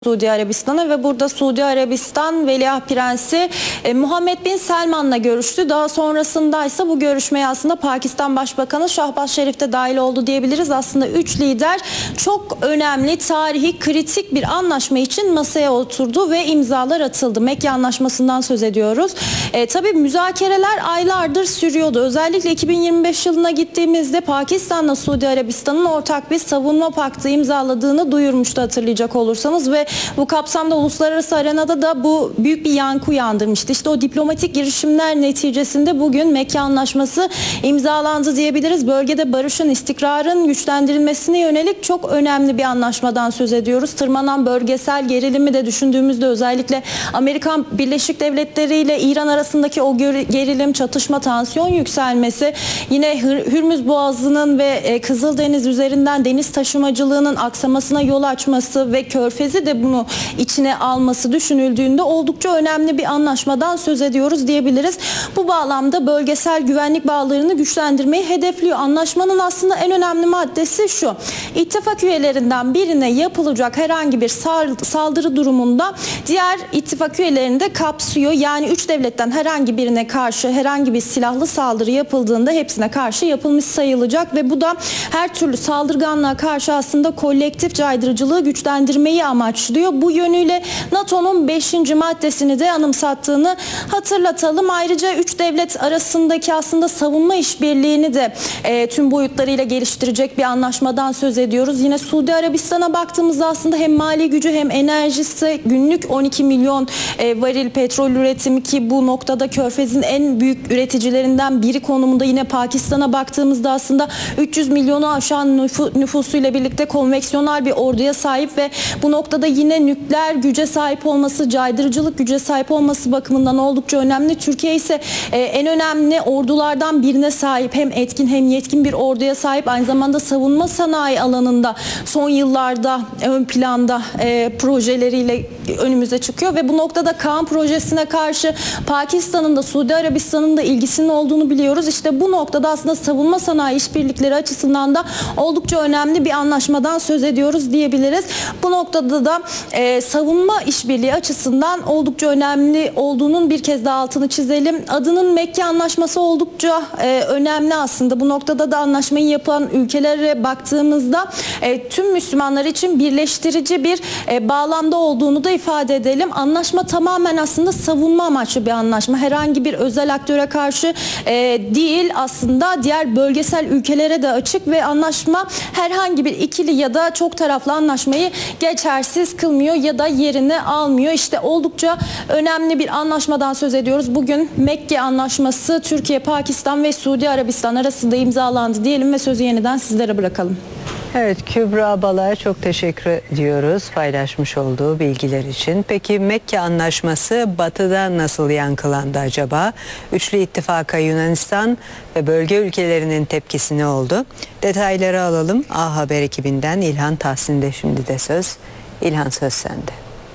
Suudi Arabistan'a ve burada Suudi Arabistan Veliaht Prensi Muhammed Bin Selman'la görüştü. Daha sonrasında ise bu görüşmeye aslında Pakistan Başbakanı Şahbaz Şerif de dahil oldu diyebiliriz. Aslında üç lider çok önemli, tarihi, kritik bir anlaşma için masaya oturdu ve imzalar atıldı. Mekke Anlaşması'ndan söz ediyoruz. Tabii müzakereler aylardır sürüyordu. Özellikle 2025 yılına gittiğimizde Pakistan'la Suudi Arabistan'ın ortak bir savunma paktı imzaladığını duyurmuştu hatırlayacak olursanız ve bu kapsamda uluslararası arenada da bu büyük bir yankı uyandırmıştı. İşte o diplomatik girişimler neticesinde bugün Mekke Anlaşması imzalandı diyebiliriz. Bölgede barışın, istikrarın güçlendirilmesine yönelik çok önemli bir anlaşmadan söz ediyoruz. Tırmanan bölgesel gerilimi de düşündüğümüzde özellikle Amerika Birleşik Devletleri ile İran arasındaki o gerilim, çatışma, tansiyon yükselmesi, yine Hürmüz Boğazı'nın ve Kızıldeniz üzerinden deniz taşımacılığının aksamasına yol açması ve Körfez'i de bunu içine alması düşünüldüğünde oldukça önemli bir anlaşmadan söz ediyoruz diyebiliriz. Bu bağlamda bölgesel güvenlik bağlarını güçlendirmeyi hedefliyor. Anlaşmanın aslında en önemli maddesi şu: İttifak üyelerinden birine yapılacak herhangi bir saldırı durumunda diğer ittifak üyelerini de kapsıyor. Yani üç devletten herhangi birine karşı herhangi bir silahlı saldırı yapıldığında hepsine karşı yapılmış sayılacak ve bu da her türlü saldırganlığa karşı aslında kolektif caydırıcılığı güçlendirmeyi amaçlıyor. Bu yönüyle NATO'nun 5. maddesini de anımsattığını hatırlatalım. Ayrıca üç devlet arasındaki aslında savunma işbirliğini de tüm boyutlarıyla geliştirecek bir anlaşmadan söz ediyoruz. Yine Suudi Arabistan'a baktığımızda aslında hem mali gücü hem enerjisi, günlük 12 milyon varil petrol üretimi ki bu noktada Körfez'in en büyük üreticilerinden biri konumunda. Yine Pakistan'a baktığımızda aslında 300 milyonu aşan nüfusuyla birlikte konveksiyonel bir orduya sahip ve bu noktada yine nükleer güce sahip olması, caydırıcılık güce sahip olması bakımından oldukça önemli. Türkiye ise en önemli ordulardan birine sahip, hem etkin hem yetkin bir orduya sahip. Aynı zamanda savunma sanayi alanında son yıllarda ön planda projeleriyle önümüze çıkıyor ve bu noktada Kaan projesine karşı Pakistan'ın da Suudi Arabistan'ın da ilgisinin olduğunu biliyoruz. İşte bu noktada aslında savunma sanayi işbirlikleri açısından da oldukça önemli bir anlaşmadan söz ediyoruz diyebiliriz. Bu noktada da savunma işbirliği açısından oldukça önemli olduğunun bir kez daha altını çizelim. Adının Mekke Anlaşması oldukça önemli aslında. Bu noktada da anlaşmayı yapan ülkelere baktığımızda tüm Müslümanlar için birleştirici bir bağlamda olduğunu da ifade edelim. Anlaşma tamamen aslında savunma amaçlı bir anlaşma. Herhangi bir özel aktöre karşı değil, aslında diğer bölgesel ülkelere de açık ve anlaşma herhangi bir ikili ya da çok taraflı anlaşmayı geçersiz kılmıyor ya da yerini almıyor. İşte oldukça önemli bir anlaşmadan söz ediyoruz. Bugün Mekke Anlaşması Türkiye, Pakistan ve Suudi Arabistan arasında imzalandı diyelim ve sözü yeniden sizlere bırakalım. Evet, Kübra Bala'ya çok teşekkür ediyoruz paylaşmış olduğu bilgiler için. Peki Mekke Anlaşması Batı'da nasıl yankılandı acaba? Üçlü ittifaka Yunanistan ve bölge ülkelerinin tepkisi ne oldu? Detayları alalım. A Haber ekibinden İlhan Tahsin'de şimdi de söz. İlhan, söz sende.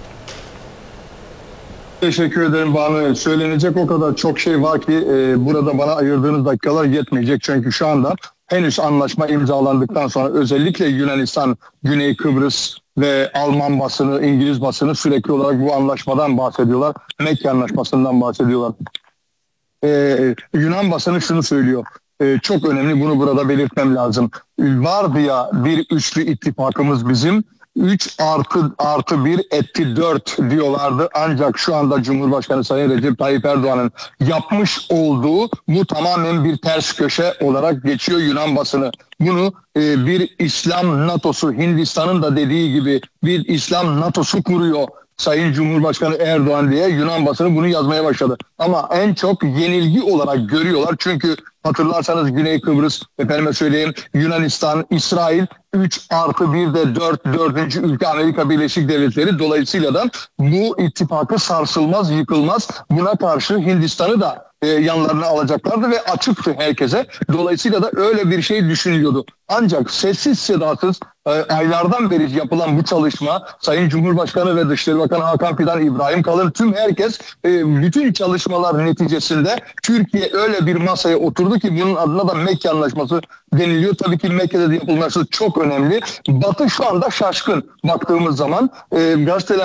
Teşekkür ederim Banu. Söylenecek o kadar çok şey var ki burada bana ayırdığınız dakikalar yetmeyecek. Çünkü şu anda henüz anlaşma imzalandıktan sonra özellikle Yunanistan, Güney Kıbrıs ve Alman basını, İngiliz basını sürekli olarak bu anlaşmadan bahsediyorlar. Mekke Anlaşması'ndan bahsediyorlar. Yunan basını şunu söylüyor. Çok önemli, bunu burada belirtmem lazım. Vardı ya bir üçlü ittifakımız bizim. 3 artı 1 etti 4 diyorlardı. Ancak şu anda Cumhurbaşkanı Sayın Recep Tayyip Erdoğan'ın yapmış olduğu bu tamamen bir ters köşe olarak geçiyor Yunan basını. Bunu bir İslam NATO'su, Hindistan'ın da dediği gibi bir İslam NATO'su kuruyor Sayın Cumhurbaşkanı Erdoğan diye Yunan basını bunu yazmaya başladı. Ama en çok yenilgi olarak görüyorlar. Çünkü hatırlarsanız Güney Kıbrıs, efendime söyleyeyim Yunanistan, İsrail 3 artı 1 de 4. ülke Amerika Birleşik Devletleri. Dolayısıyla da bu ittifakı sarsılmaz, yıkılmaz. Buna karşı Hindistan'ı da yanlarına alacaklardı ve açıktı herkese. Dolayısıyla da öyle bir şey düşünülüyordu. Ancak sessiz sedasız aylardan beri yapılan bu çalışma, Sayın Cumhurbaşkanı ve Dışişleri Bakanı Hakan Fidan, İbrahim Kalın, tüm herkes bütün çalışmalar neticesinde Türkiye öyle bir masaya oturdu ki bunun adına da Mekke Anlaşması deniliyor. Tabii ki Mekke'de de yapılması çok önemli. Batı şu anda şaşkın baktığımız zaman. Gazeteler